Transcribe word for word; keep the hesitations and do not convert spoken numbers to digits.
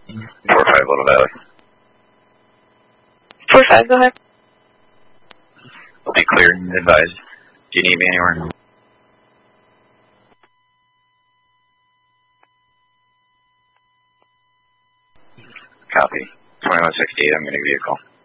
four five, Little Valley. four five, go ahead. Will be clear and advised. Do you need me anywhere? Copy. twenty-one sixty-eight, I'm going to give you a call.